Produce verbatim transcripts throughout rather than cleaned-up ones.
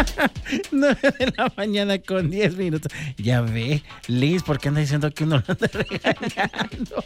nueve de la mañana con diez minutos. Ya ve, Liz, ¿por qué anda diciendo que uno lo anda regañando?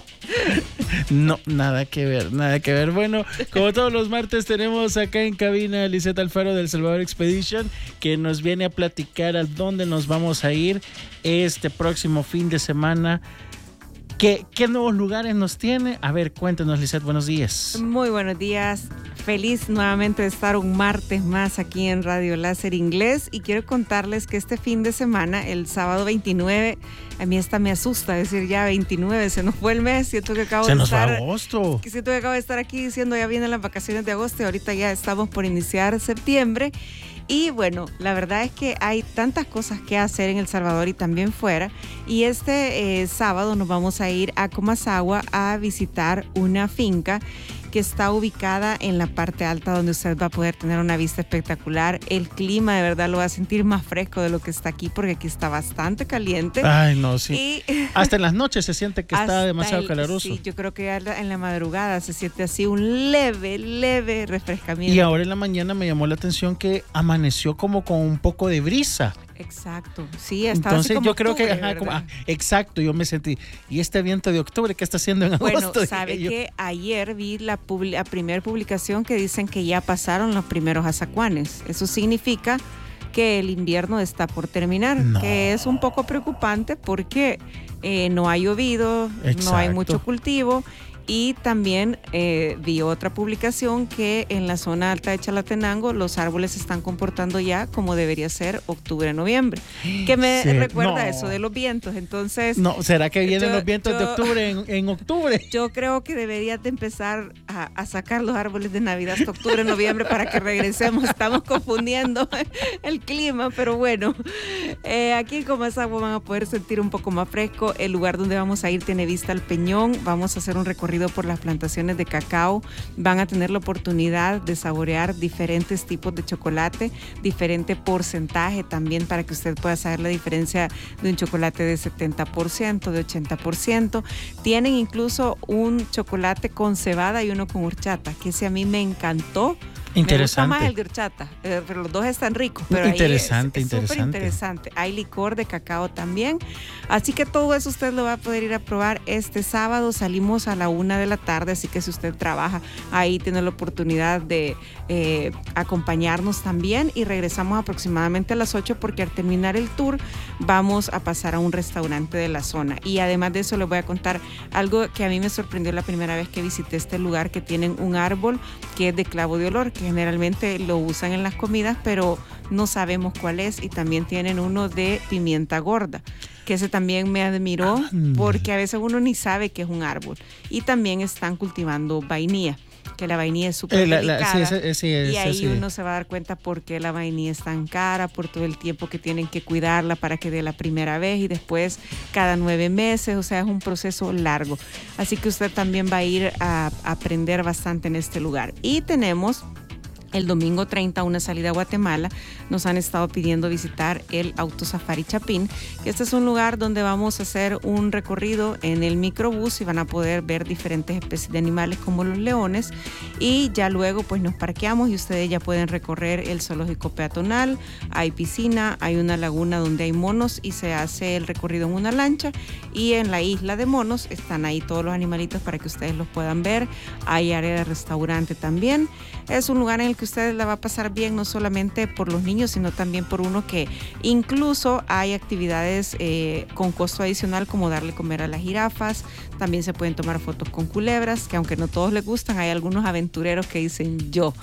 No, nada que ver, nada que ver. Bueno, como todos los martes tenemos acá en cabina a Lisette Alfaro del Salvador Expedition, que nos viene a platicar a dónde nos vamos a ir este próximo fin de semana. ¿Qué, qué nuevos lugares nos tiene? A ver, cuéntanos, Lisette, buenos días. Muy buenos días. Feliz nuevamente de estar un martes más aquí en Radio Láser Inglés y quiero contarles que este fin de semana, el sábado veintinueve, a mí esta me asusta decir ya veintinueve, se nos fue el mes, siento que acabo se de nos estar... va agosto. Siento que acabo de estar aquí diciendo ya vienen las vacaciones de agosto y ahorita ya estamos por iniciar septiembre. Y bueno, la verdad es que hay tantas cosas que hacer en El Salvador y también fuera. Y este eh, sábado nos vamos a ir a Comasagua a visitar una finca que está ubicada en la parte alta donde usted va a poder tener una vista espectacular. El clima de verdad lo va a sentir más fresco de lo que está aquí porque aquí está bastante caliente. Ay, no, sí. Y hasta en las noches se siente que está demasiado el, caluroso. Sí, yo creo que ya en la madrugada se siente así un leve, leve refrescamiento. Y ahora en la mañana me llamó la atención que amaneció como con un poco de brisa. Exacto, sí, estaba entonces así como yo creo octubre, que ajá, como, ah, ¿verdad? exacto, yo me sentí, y este viento de octubre ¿qué está haciendo en agosto? Bueno, sabe que ayer vi la, publi- la primera publicación que dicen que ya pasaron los primeros azacuanes. Eso significa que el invierno está por terminar, no. que es un poco preocupante porque eh, no ha llovido, exacto. No hay mucho cultivo. Y también eh, vi otra publicación que en la zona alta de Chalatenango los árboles se están comportando ya como debería ser octubre-noviembre. Que me sí, recuerda no. eso de los vientos. Entonces, no, ¿será que vienen yo, los vientos yo, de octubre en, en octubre? Yo creo que deberías de empezar a, a sacar los árboles de Navidad hasta octubre-noviembre para que regresemos. Estamos confundiendo el clima, pero bueno. Eh, aquí en Comasagua van a poder sentir un poco más fresco. El lugar donde vamos a ir tiene vista al Peñón. Vamos a hacer un recorrido por las plantaciones de cacao, van a tener la oportunidad de saborear diferentes tipos de chocolate, diferente porcentaje también para que usted pueda saber la diferencia de un chocolate de setenta por ciento, de ochenta por ciento. Tienen incluso un chocolate con cebada y uno con horchata, que ese a mí me encantó. Interesante. Me gusta más el de horchata, eh, pero los dos están ricos. Pero interesante, ahí es, es interesante. súper interesante. Hay licor de cacao también. Así que todo eso usted lo va a poder ir a probar este sábado. Salimos a la una de la tarde, así que si usted trabaja ahí tiene la oportunidad de eh, acompañarnos también. Y regresamos aproximadamente a las ocho porque al terminar el tour vamos a pasar a un restaurante de la zona. Y además de eso les voy a contar algo que a mí me sorprendió la primera vez que visité este lugar, que tienen un árbol que es de clavo de olor, que generalmente lo usan en las comidas, pero no sabemos cuál es, y también tienen uno de pimienta gorda, que ese también me admiró porque a veces uno ni sabe que es un árbol. Y también están cultivando vainilla, que la vainilla es súper eh, delicada, sí, sí, sí, y ahí sí. uno se va a dar cuenta por qué la vainilla es tan cara, por todo el tiempo que tienen que cuidarla para que dé la primera vez y después cada nueve meses, o sea, es un proceso largo. Así que usted también va a ir a, a aprender bastante en este lugar. Y tenemos el domingo treinta, una salida a Guatemala. Nos han estado pidiendo visitar el Auto Safari Chapín, que este es un lugar donde vamos a hacer un recorrido en el microbús y van a poder ver diferentes especies de animales como los leones, y ya luego pues nos parqueamos y ustedes ya pueden recorrer el zoológico peatonal. Hay piscina, hay una laguna donde hay monos y se hace el recorrido en una lancha, y en la isla de monos están ahí todos los animalitos para que ustedes los puedan ver. Hay área de restaurante también. Es un lugar en el que ustedes la va a pasar bien, no solamente por los niños, sino también por uno, que incluso hay actividades eh, con costo adicional, como darle comer a las jirafas. También se pueden tomar fotos con culebras, que aunque no todos les gustan, hay algunos aventureros que dicen yo.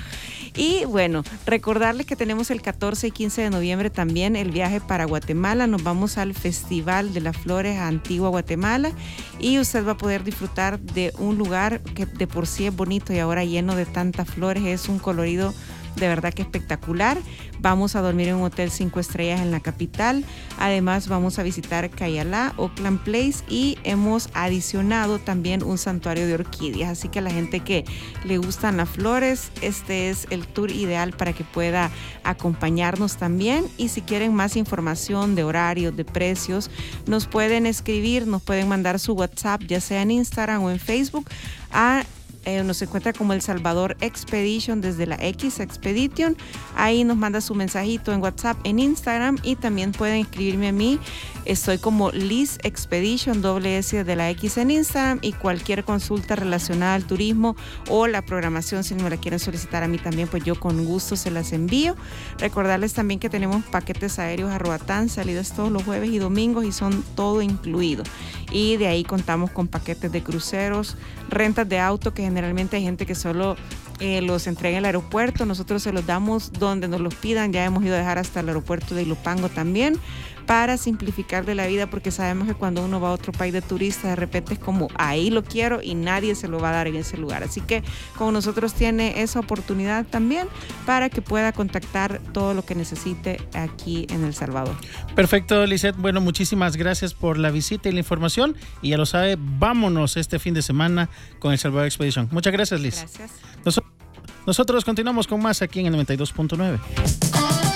Y bueno, recordarles que tenemos el catorce y quince de noviembre también el viaje para Guatemala. Nos vamos al Festival de las Flores a Antigua Guatemala, y usted va a poder disfrutar de un lugar que de por sí es bonito y ahora lleno de tantas flores. Es un colorido de verdad que espectacular. Vamos a dormir en un hotel cinco estrellas en la capital. Además vamos a visitar Cayalá, Oakland Place, y hemos adicionado también un santuario de orquídeas. Así que a la gente que le gustan las flores, este es el tour ideal para que pueda acompañarnos también. Y si quieren más información de horarios, de precios, nos pueden escribir, nos pueden mandar su WhatsApp, ya sea en Instagram o en Facebook, a Eh, nos encuentra como El Salvador Expedition desde la X Expedition. Ahí nos manda su mensajito en WhatsApp, en Instagram, y también pueden escribirme a mí. Estoy como Liz Expedition, doble S de la X en Instagram, y cualquier consulta relacionada al turismo o la programación, si me la quieren solicitar a mí también, pues yo con gusto se las envío. Recordarles también que tenemos paquetes aéreos a Roatán, salidas todos los jueves y domingos, y son todo incluido. Y de ahí contamos con paquetes de cruceros, rentas de auto, que generalmente hay gente que solo eh, los entrega en el aeropuerto. Nosotros se los damos donde nos los pidan. Ya hemos ido a dejar hasta el aeropuerto de Ilopango también, para simplificarle la vida, porque sabemos que cuando uno va a otro país de turista, de repente es como ahí lo quiero y nadie se lo va a dar en ese lugar. Así que con nosotros tiene esa oportunidad también para que pueda contactar todo lo que necesite aquí en El Salvador. Perfecto, Lizeth. Bueno, muchísimas gracias por la visita y la información. Y ya lo sabe, vámonos este fin de semana con El Salvador Expedition. Muchas gracias, Liz. Gracias. Nos- nosotros continuamos con más aquí en el noventa y dos punto nueve.